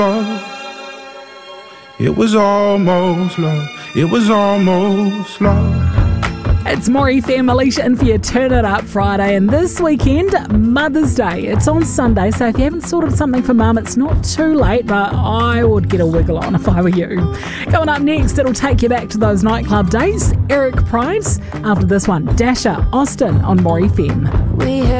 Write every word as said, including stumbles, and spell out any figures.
It was almost love. It was almost love. It's More F M, Alicia in for your Turn It Up Friday. And this weekend, Mother's Day. It's on Sunday, so if you haven't sorted something for Mum, it's not too late, but I would get a wiggle on if I were you. Coming up next, it'll take you back to those nightclub days. Eric Price. After this one, Dasher, Austin on More F M. We